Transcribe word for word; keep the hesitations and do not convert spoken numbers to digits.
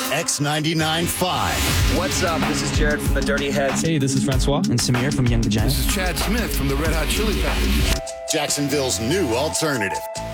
X ninety-nine point five. What's up? This is Jared from the Dirty Heads. Hey, this is Francois and Samir from Young Vagina. This is Chad Smith from the Red Hot Chili Peppers. Jacksonville's new alternative.